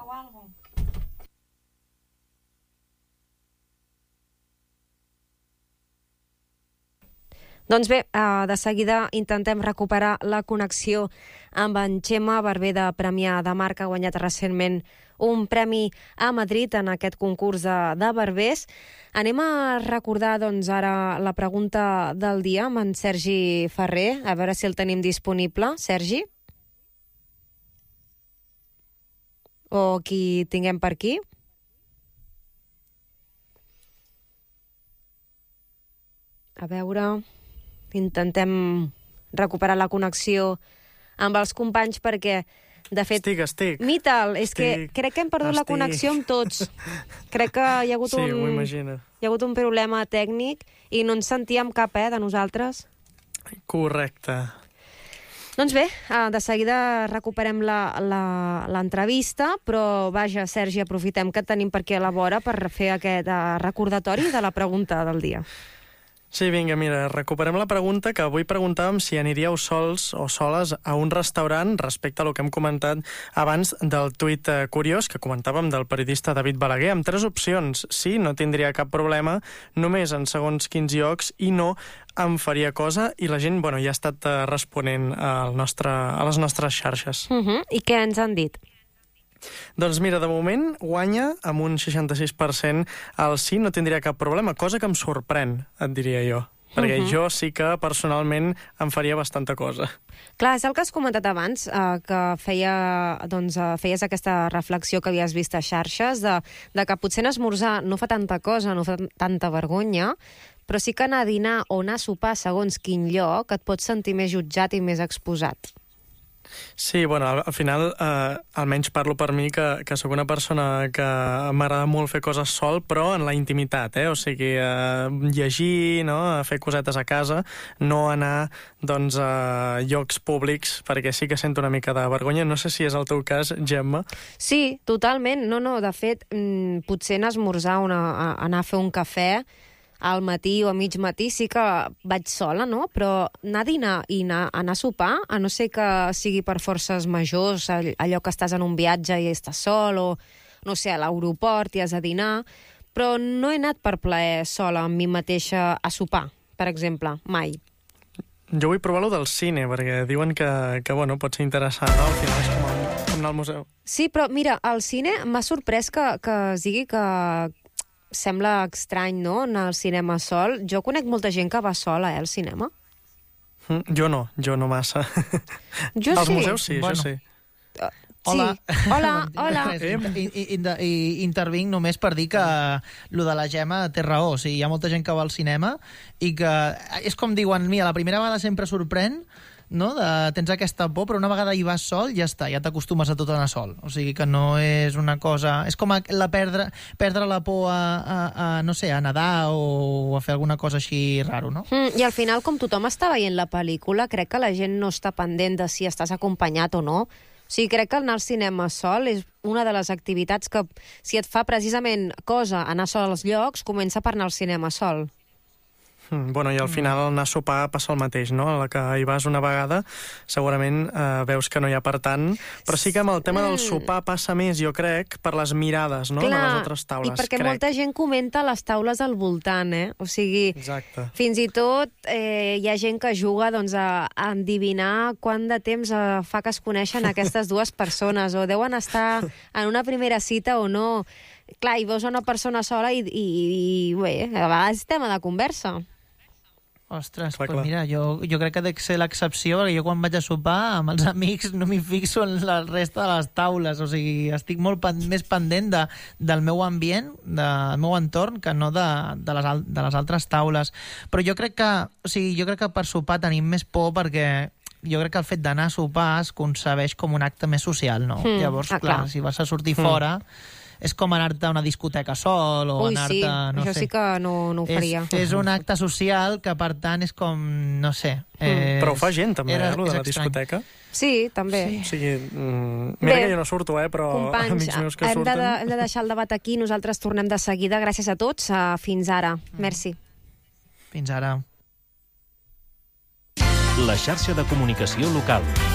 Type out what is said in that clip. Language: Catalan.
o algo. Doncs bé, de seguida intentem recuperar la connexió amb en Xema Barber de Premià de Mar, que ha guanyat recentment un premi a Madrid en aquest concurs de barbers. Anem a recordar doncs, ara la pregunta del dia amb en Sergi Ferrer, a veure si el tenim disponible. Sergi? O qui tinguem per aquí? A veure... Intentem recuperar la connexió amb els companys perquè, de fet... Estic. Mital, és que crec que hem perdut la connexió amb tots. Crec que hi ha hagut sí, ho imagino. Hi ha hagut un problema tècnic i no ens sentíem cap, de nosaltres. Correcte. Doncs bé, de seguida recuperem l'entrevista, però vaja, Sergi, aprofitem que et tenim per aquí a la vora per fer aquest recordatori de la pregunta del dia. Sí, vinga, mira, recuperem la pregunta que avui preguntàvem si aniríeu sols o soles a un restaurant respecte a lo que hem comentat abans del tuit curiós que comentàvem del periodista David Balaguer, amb 3 opcions. Sí, no tindria cap problema, només en segons quins llocs, i no em faria cosa, i la gent ja ha estat responent a les nostres xarxes. I què ens han dit? Doncs mira, de moment guanya amb un 66% el sí, no tindria cap problema, cosa que em sorprèn, et diria jo. Perquè jo sí que personalment em faria bastanta cosa. Clar, és el que has comentat abans, que feies aquesta reflexió que havies vist a xarxes, de que potser en esmorzar no fa tanta cosa, no fa tanta vergonya, però sí que anar a dinar o anar a sopar segons quin lloc et pots sentir més jutjat i més exposat. Sí, al final, almenys parlo per mi, que sóc una persona que m'agrada molt fer coses sol, però en la intimitat, O sigui, llegir, fer cosetes a casa, no anar a llocs públics, perquè sí que sento una mica de vergonya. No sé si és el teu cas, Gemma. Sí, totalment. No, de fet, potser anar a esmorzar, anar a fer un cafè al matí o a mig matí sí que vaig sola, no? Però anar a dinar i anar a sopar, a no ser que sigui per forces majors, allò que estàs en un viatge i estàs sol, o no sé, a l'aeroport i has de dinar, però no he anat per plaer sola amb mi mateixa a sopar, per exemple, mai. Jo vull provar-lo del cine, perquè diuen que pot ser interessant, no? Al final és com anar al museu. Sí, però mira, al cine m'ha sorprès que es digui que sembla estrany, no?, anar al cinema sol. Jo conec molta gent que va sola, al cinema. Jo no massa. Jo als sí. Museus sí, bueno. això sí. Hola. Sí. Hola. Intervinc només per dir que lo de la Gemma té raó. O sigui, hi ha molta gent que va al cinema i que és com diuen, mira, la primera vegada sempre sorprèn, no? Tens aquesta por, però una vegada hi vas sol, ja està, ja t'acostumes a tot anar sol. O sigui que no és una cosa... És com perdre la por a no sé, a nedar o a fer alguna cosa així raro, no? I al final, com tothom està veient la pel·lícula, crec que la gent no està pendent de si estàs acompanyat o no. O sigui, crec que anar al cinema sol és una de les activitats que, si et fa precisament cosa anar sol als llocs, comença per anar al cinema sol. I al final anar a sopar passa el mateix, no? A la que hi vas una vegada segurament veus que no hi ha per tant, però sí que amb el tema del sopar passa més, jo crec, per les mirades, no? Clar, de les altres taules. I perquè molta gent comenta les taules al voltant, O sigui, exacte. Fins i tot hi ha gent que juga a endivinar quant de temps fa que es coneixen aquestes dues persones, o deuen estar en una primera cita o no. Clar, i veus una persona sola i bé, a vegades és tema de conversa. Ostres, pues mira, jo crec que ha de ser l'excepció, perquè jo quan vaig a sopar amb els amics no m'hi fixo en la resta de les taules, o sigui, estic molt més pendent del meu ambient, del meu entorn, que no de les altres taules. Però jo crec que per sopar tenim més por perquè jo crec que el fet d'anar a sopar es concebeix com un acte més social, no? Llavors, clar, si vas a sortir fora... És com anar-te a una discoteca sol o anar-te... Sí, això sí que no ho faria. És un acte social que, per tant, és com... no sé. Però ho fa gent, també, lo de la discoteca. Sí, també. Sí. O sigui, mira que jo no surto, però companys, amics meus que surten... hem de deixar el debat aquí. Nosaltres tornem de seguida. Gràcies a tots. Fins ara. Merci. Fins ara. La xarxa de comunicació local.